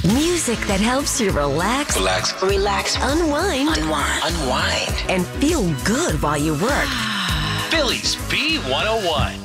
Music that helps you relax, unwind, and feel good while you work. Phillies B101.